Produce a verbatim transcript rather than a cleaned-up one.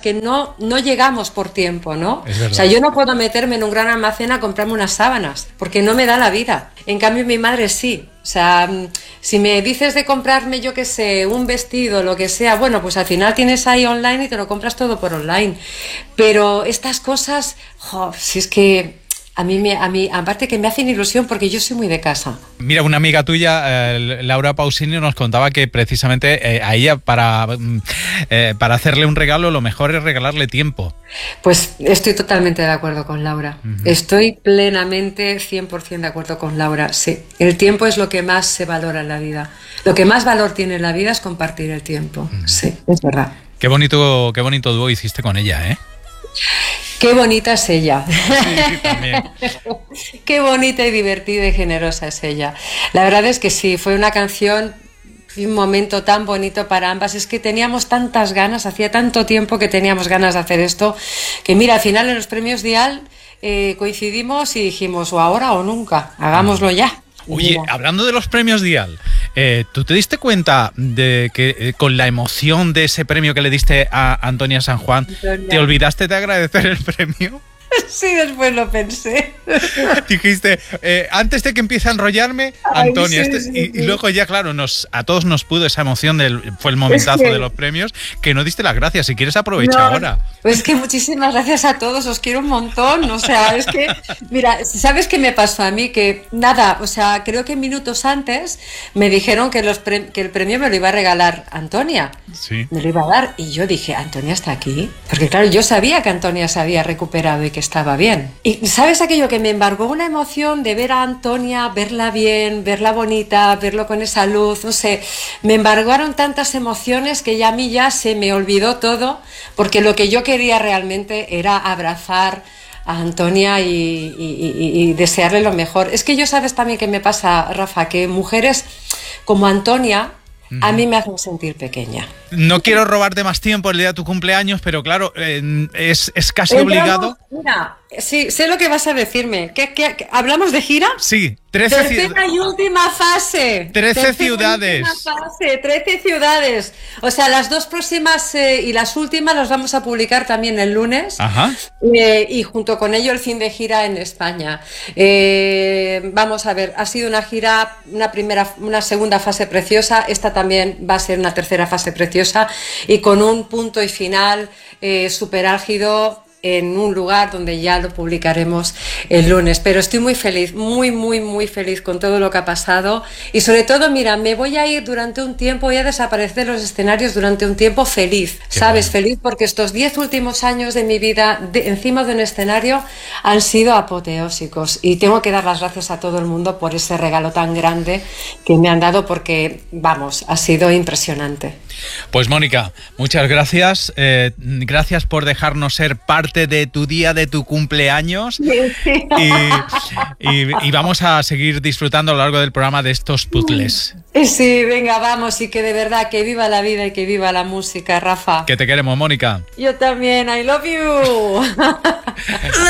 que no, no llegamos por tiempo, ¿no? Es verdad. O sea, yo no puedo meterme en un gran almacén a comprarme unas sábanas, porque no me da la vida. En cambio, mi madre sí. O sea, si me dices de comprarme, yo qué sé, un vestido, lo que sea, bueno, pues al final tienes ahí online y te lo compras todo por online. Pero estas cosas, jo, si es que a mí, me, a mí, aparte que me hacen ilusión porque yo soy muy de casa. Mira, una amiga tuya, eh, Laura Pausini, nos contaba que precisamente eh, a ella para, eh, para hacerle un regalo lo mejor es regalarle tiempo. Pues estoy totalmente de acuerdo con Laura. Uh-huh. Estoy plenamente cien por ciento de acuerdo con Laura. Sí, el tiempo es lo que más se valora en la vida. Lo que más valor tiene en la vida es compartir el tiempo. Uh-huh. Sí, es verdad. Qué bonito, qué bonito dúo hiciste con ella, ¿eh? Qué bonita es ella. Sí, también. Qué bonita y divertida y generosa es ella. La verdad es que sí, fue una canción, un momento tan bonito para ambas. Es que teníamos tantas ganas, hacía tanto tiempo que teníamos ganas de hacer esto, que mira, al final en los premios Dial eh, coincidimos y dijimos, o ahora o nunca, hagámoslo ya. Oye, hablando de los premios Dial, eh, ¿tú te diste cuenta de que eh, con la emoción de ese premio que le diste a Antonia San Juan, Antonia, te olvidaste de agradecer el premio? Sí, después lo pensé. Dijiste, eh, antes de que empiece a enrollarme, Antonia, Ay, sí, este, sí, y, sí. y luego ya, claro, nos, a todos nos pudo esa emoción, del, fue el momentazo es que, de los premios, que no diste las gracias. Si quieres, aprovecha no, ahora. Pues que muchísimas gracias a todos, os quiero un montón. O sea, es que, mira, ¿sabes qué me pasó a mí? Que nada, o sea, creo que minutos antes me dijeron que, los pre que el premio me lo iba a regalar Antonia. Sí. Me lo iba a dar. Y yo dije, ¿Antonia está aquí? Porque claro, yo sabía que Antonia se había recuperado y que estaba bien. Y ¿sabes aquello que me embargó? Una emoción de ver a Antonia, verla bien, verla bonita, verlo con esa luz, no sé, me embargaron tantas emociones que ya a mí ya se me olvidó todo, porque lo que yo quería realmente era abrazar a Antonia y, y, y, y desearle lo mejor. Es que yo sabes también que me pasa, Rafa, que mujeres como Antonia a mí me hacen sentir pequeña. No quiero robarte más tiempo el día de tu cumpleaños, pero claro, eh, es, es casi Entramos, obligado. Mira, sí, sé lo que vas a decirme. ¿Qué, qué, qué, ¿Hablamos de gira? Sí, trece Tercera y última fase. trece ciudades. Fase, trece ciudades. O sea, las dos próximas eh, y las últimas las vamos a publicar también el lunes. Ajá. Eh, y junto con ello el fin de gira en España. Eh, vamos a ver, ha sido una gira, una primera, una segunda fase preciosa. Esta también va a ser una tercera fase preciosa y con un punto y final eh, súper álgido en un lugar donde ya lo publicaremos el lunes, pero estoy muy feliz, muy, muy, muy feliz con todo lo que ha pasado y sobre todo, mira, me voy a ir durante un tiempo, voy a desaparecer de los escenarios durante un tiempo feliz, Qué ¿sabes? Bueno. Feliz porque estos diez últimos años de mi vida de, encima de un escenario han sido apoteósicos y tengo que dar las gracias a todo el mundo por ese regalo tan grande que me han dado porque, vamos, ha sido impresionante. Pues Mónica, muchas gracias, eh, gracias por dejarnos ser parte de tu día, de tu cumpleaños y, y, y vamos a seguir disfrutando a lo largo del programa de estos puzzles. Sí, venga, vamos y que de verdad que viva la vida y que viva la música, Rafa. Que te queremos, Mónica. Yo también, I love you.